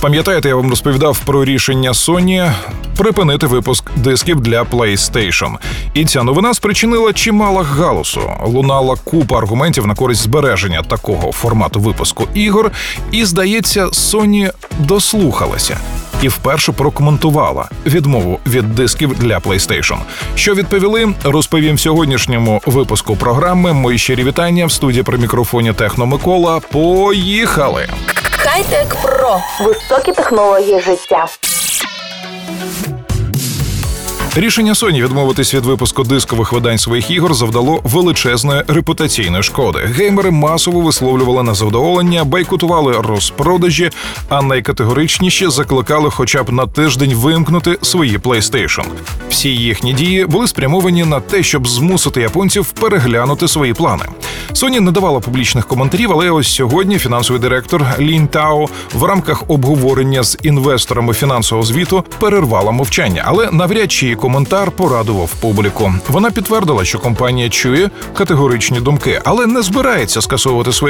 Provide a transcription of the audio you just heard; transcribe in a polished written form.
Пам'ятаєте, я вам розповідав про рішення Sony припинити випуск дисків для PlayStation. І ця новина спричинила чимало галасу. Лунала купа аргументів на користь збереження такого формату випуску ігор. І, здається, Sony дослухалася і вперше прокоментувала відмову від дисків для PlayStation. Що відповіли, розповім в сьогоднішньому випуску програми. Мої щирі вітання в студії при мікрофоні Техно Микола. Поїхали! Хай-Тек Про. Високі технології життя. Рішення Sony відмовитись від випуску дискових видань своїх ігор завдало величезної репутаційної шкоди. Геймери масово висловлювали незадоволення, бойкотували розпродажі, а найкатегоричніші закликали хоча б на тиждень вимкнути свої PlayStation. Всі їхні дії були спрямовані на те, щоб змусити японців переглянути свої плани. Sony не давала публічних коментарів, але ось сьогодні фінансовий директор Лін Тао в рамках обговорення з інвесторами фінансового звіту перервала мовчання, але навряд чи її коментар порадував публіку. Вона підтвердила, що компанія чує категоричні думки, але не збирається скасовувати свої